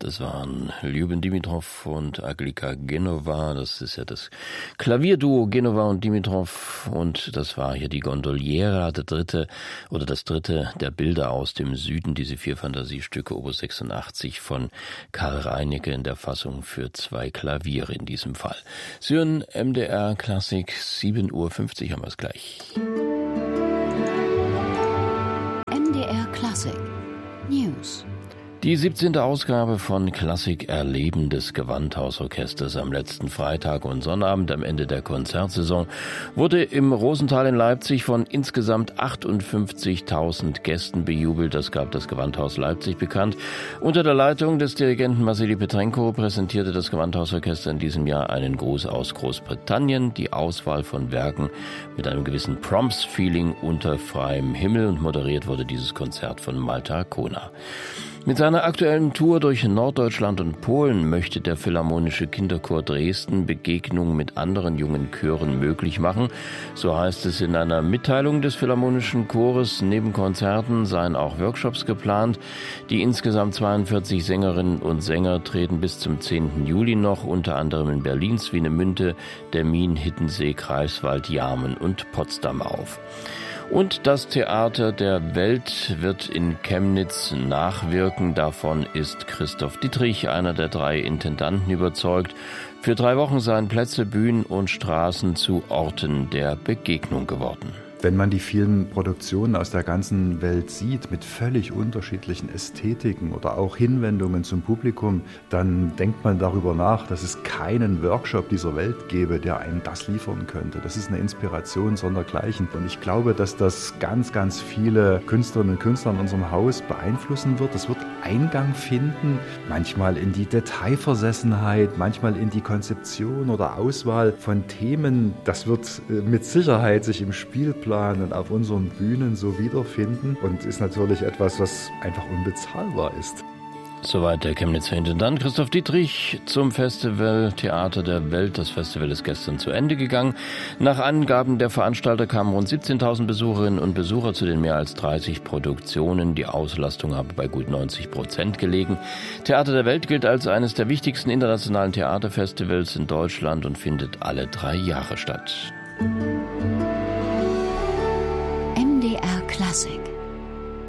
Das waren Ljubin Dimitrov und Aglika Genova. Das ist ja das Klavierduo Genova und Dimitrov. Und das war hier die Gondoliera, das dritte der Bilder aus dem Süden. Diese 4 Fantasiestücke, Opus 86 von Karl Reinecke in der Fassung für 2 Klaviere in diesem Fall. Sie hören MDR Klassik, 7:50 Uhr haben wir es gleich. MDR Klassik News. Die 17. Ausgabe von Klassik Erleben des Gewandhausorchesters am letzten Freitag und Sonnabend am Ende der Konzertsaison wurde im Rosenthal in Leipzig von insgesamt 58.000 Gästen bejubelt. Das gab das Gewandhaus Leipzig bekannt. Unter der Leitung des Dirigenten Wassily Petrenko präsentierte das Gewandhausorchester in diesem Jahr einen Gruß aus Großbritannien, die Auswahl von Werken mit einem gewissen Proms-Feeling unter freiem Himmel, und moderiert wurde dieses Konzert von Malta Kona. Mit seiner aktuellen Tour durch Norddeutschland und Polen möchte der Philharmonische Kinderchor Dresden Begegnungen mit anderen jungen Chören möglich machen. So heißt es in einer Mitteilung des Philharmonischen Chores. Neben Konzerten seien auch Workshops geplant. Die insgesamt 42 Sängerinnen und Sänger treten bis zum 10. Juli noch, unter anderem in Berlin, Swinemünde, Demmin, Hiddensee, Greifswald, Jarmen und Potsdam auf. Und das Theater der Welt wird in Chemnitz nachwirken. Davon ist Christoph Dittrich, einer der 3 Intendanten, überzeugt. Für 3 Wochen seien Plätze, Bühnen und Straßen zu Orten der Begegnung geworden. Wenn man die vielen Produktionen aus der ganzen Welt sieht, mit völlig unterschiedlichen Ästhetiken oder auch Hinwendungen zum Publikum, dann denkt man darüber nach, dass es keinen Workshop dieser Welt gäbe, der einem das liefern könnte. Das ist eine Inspiration sondergleichen. Und ich glaube, dass das ganz, ganz viele Künstlerinnen und Künstler in unserem Haus beeinflussen wird. Das wird Eingang finden, manchmal in die Detailversessenheit, manchmal in die Konzeption oder Auswahl von Themen. Das wird mit Sicherheit sich im Spielplan und auf unseren Bühnen so wiederfinden und ist natürlich etwas, was einfach unbezahlbar ist. Soweit der Chemnitzer Intendant Christoph Dittrich zum Festival Theater der Welt. Das Festival ist gestern zu Ende gegangen. Nach Angaben der Veranstalter kamen rund 17.000 Besucherinnen und Besucher zu den mehr als 30 Produktionen. Die Auslastung habe bei gut 90% gelegen. Theater der Welt gilt als eines der wichtigsten internationalen Theaterfestivals in Deutschland und findet alle 3 Jahre statt. MDR Klassik.